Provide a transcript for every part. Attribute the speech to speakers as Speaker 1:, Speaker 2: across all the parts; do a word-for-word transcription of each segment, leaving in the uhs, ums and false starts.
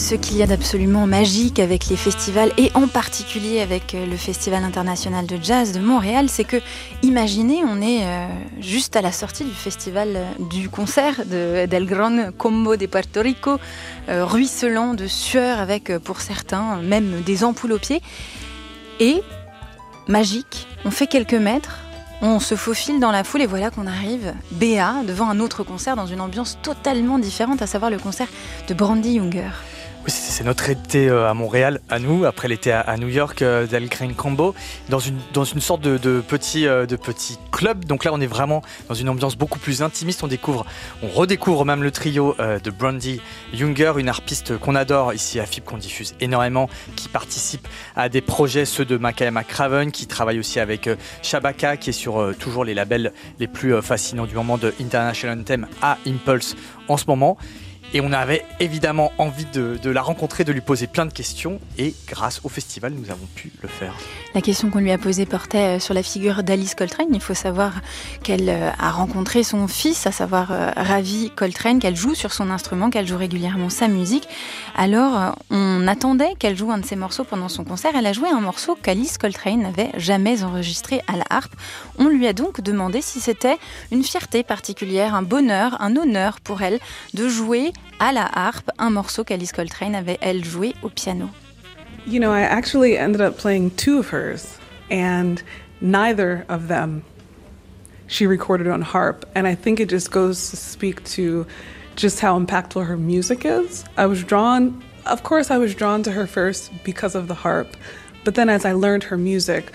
Speaker 1: ce qu'il y a d'absolument magique avec les festivals et en particulier avec le Festival international de jazz de Montréal, c'est que, imaginez, on est euh, juste à la sortie du festival euh, du concert de, del Gran Combo de Puerto Rico, euh, ruisselant de sueur avec, euh, pour certains, même des ampoules aux pieds. Et, magique, on fait quelques mètres, on se faufile dans la foule et voilà qu'on arrive, béat, devant un autre concert dans une ambiance totalement différente, à savoir le concert de Brandee Younger.
Speaker 2: Oui, c'est notre été à Montréal, à nous, après l'été à New York, del Gran Combo, dans une, dans une sorte de, de, petit, de petit club. Donc là, on est vraiment dans une ambiance beaucoup plus intimiste. On découvre, on redécouvre même le trio de Brandee Younger, une harpiste qu'on adore ici à F I B, qu'on diffuse énormément, qui participe à des projets, ceux de Makaya McCraven, qui travaille aussi avec Shabaka, qui est sur toujours les labels les plus fascinants du moment de International Anthem à Impulse en ce moment. Et on avait évidemment envie de, de la rencontrer, de lui poser plein de questions. Et grâce au festival, nous avons pu le faire.
Speaker 1: La question qu'on lui a posée portait sur la figure d'Alice Coltrane. Il faut savoir qu'elle a rencontré son fils, à savoir Ravi Coltrane, qu'elle joue sur son instrument, qu'elle joue régulièrement sa musique. Alors, on attendait qu'elle joue un de ses morceaux pendant son concert. Elle a joué un morceau qu'Alice Coltrane n'avait jamais enregistré à la harpe. On lui a donc demandé si c'était une fierté particulière, un bonheur, un honneur pour elle de jouer à la harpe un morceau qu'Alice Coltrane avait, elle, joué au piano.
Speaker 3: You know, I actually ended up playing two of hers, and neither of them she recorded on harp. And I think it just goes to speak to just how impactful her music is. I was drawn, of course, I was drawn to her first because of the harp. But then as I learned her music,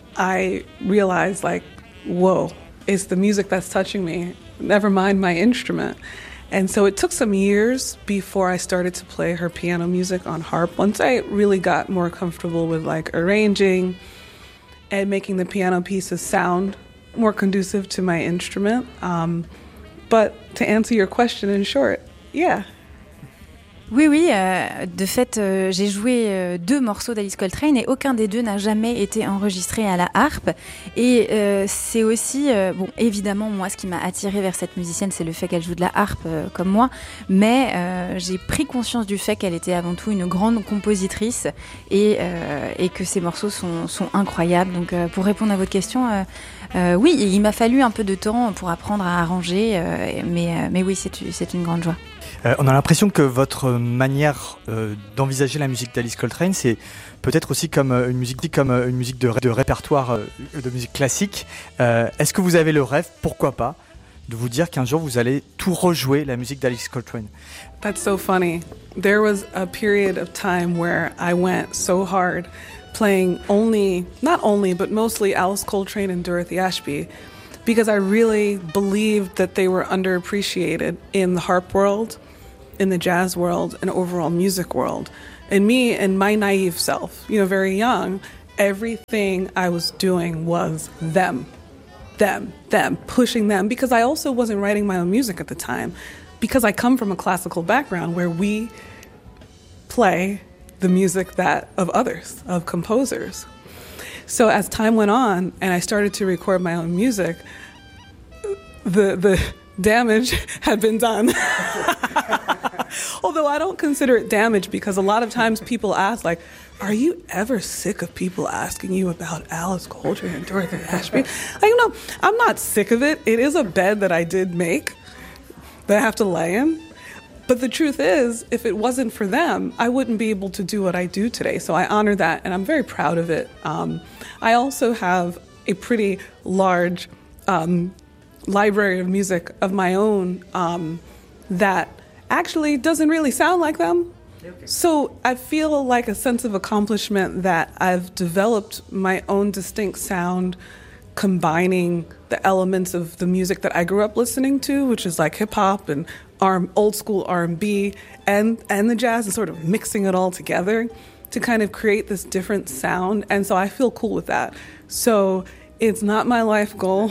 Speaker 3: I realized, like, whoa, it's the music that's touching me, never mind my instrument. And so it took some years before I started to play her piano music on harp. Once I really got more comfortable with like arranging and making the piano pieces sound more conducive to my instrument. Um, but to answer your question in short, yeah.
Speaker 1: Oui, oui, euh, de fait, euh, j'ai joué euh, deux morceaux d'Alice Coltrane et aucun des deux n'a jamais été enregistré à la harpe. Et euh, c'est aussi, euh, bon, évidemment, moi, ce qui m'a attirée vers cette musicienne, c'est le fait qu'elle joue de la harpe euh, comme moi, mais euh, j'ai pris conscience du fait qu'elle était avant tout une grande compositrice et, euh, et que ses morceaux sont, sont incroyables. Donc, euh, pour répondre à votre question, euh, euh, oui, il m'a fallu un peu de temps pour apprendre à arranger, euh, mais, euh, mais oui, c'est, c'est une grande joie.
Speaker 2: Euh, on a l'impression que votre manière euh, d'envisager la musique d'Alice Coltrane, c'est peut-être aussi comme euh, une musique, comme euh, une musique de, de répertoire euh, de musique classique. Euh, est-ce que vous avez le rêve, pourquoi pas, de vous dire qu'un jour vous allez tout rejouer la musique d'Alice Coltrane?
Speaker 3: That's so funny. There was a period of time where I went so hard playing only, not only, but mostly Alice Coltrane and Dorothy Ashby, because I really believed that they were underappreciated in the harp world, in the jazz world, and overall music world. And me and my naive self, you know, very young, everything I was doing was them, them, them, pushing them, because I also wasn't writing my own music at the time, because I come from a classical background where we play the music that of others, of composers. So as time went on and I started to record my own music, the the damage had been done. Although I don't consider it damage, because a lot of times people ask, like, are you ever sick of people asking you about Alice Coltrane and Dorothy Ashby? Like, no, I'm not sick of it. It is a bed that I did make that I have to lay in. But the truth is, if it wasn't for them, I wouldn't be able to do what I do today. So I honor that, and I'm very proud of it. Um, I also have a pretty large um, library of music of my own um, that actually doesn't really sound like them. Okay. So I feel like a sense of accomplishment that I've developed my own distinct sound, combining the elements of the music that I grew up listening to, which is like hip hop and R- old school R and B and and the jazz, and sort of mixing it all together to kind of create this different sound. And so I feel cool with that. So it's not my life goal.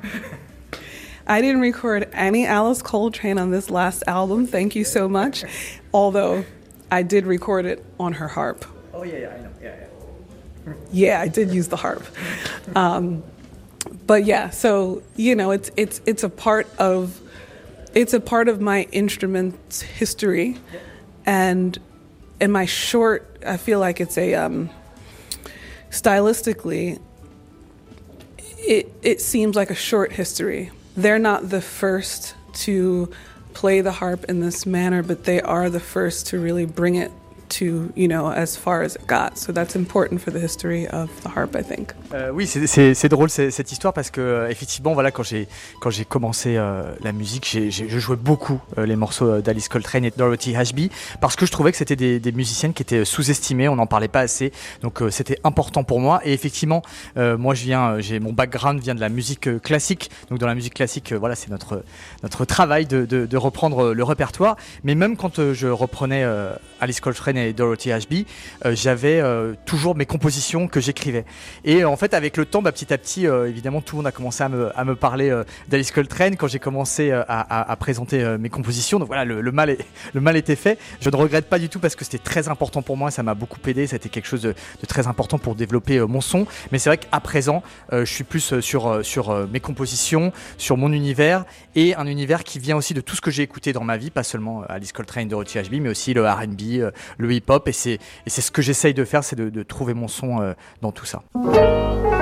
Speaker 3: I didn't record any Alice Coltrane on this last album, thank you so much, although I did record it on her harp.
Speaker 2: Oh yeah, yeah, I know, yeah, yeah.
Speaker 3: Yeah, I did use the harp. Um, but yeah, so, you know, it's it's it's a part of it's a part of my instrument's history, and in my short, I feel like it's a um, stylistically, it it seems like a short history. They're not the first to play the harp in this manner, but they are the first to really bring it to, you know, as far as it got. So that's important for the history of the harp, I think.
Speaker 2: Euh, oui, c'est, c'est, c'est drôle c'est, cette histoire parce que euh, effectivement, voilà, quand j'ai quand j'ai commencé euh, la musique, j'ai, j'ai, je jouais beaucoup euh, les morceaux d'Alice Coltrane et de Dorothy Ashby parce que je trouvais que c'était des, des musiciennes qui étaient sous-estimées, on n'en parlait pas assez, donc euh, c'était important pour moi. Et effectivement, euh, moi, je viens, j'ai mon background vient de la musique euh, classique, donc dans la musique classique, euh, voilà, c'est notre notre travail de, de, de reprendre le répertoire. Mais même quand euh, je reprenais euh, Alice Coltrane et Dorothy Ashby, euh, j'avais euh, toujours mes compositions que j'écrivais. Et en fait, avec le temps, bah, petit à petit, euh, évidemment, tout le monde a commencé à me, à me parler euh, d'Alice Coltrane quand j'ai commencé euh, à, à, à présenter euh, mes compositions. Donc voilà, le, le, mal est, le mal était fait. Je ne regrette pas du tout parce que c'était très important pour moi, ça m'a beaucoup aidé, c'était quelque chose de, de très important pour développer euh, mon son. Mais c'est vrai qu'à présent, euh, je suis plus euh, sur, euh, sur euh, mes compositions, sur mon univers et un univers qui vient aussi de tout ce que j'ai écouté dans ma vie, pas seulement Alice Coltrane, Dorothy Ashby, mais aussi le R and B, euh, le hip-hop. Et c'est, et c'est ce que j'essaye de faire, c'est de, de trouver mon son euh, dans tout ça.